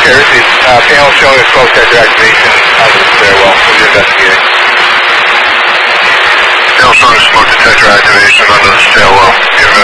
Jersey, panel showing a smoke detector activation under the stairwell. What are you investigating? Panel showing smoke detector activation under the stairwell.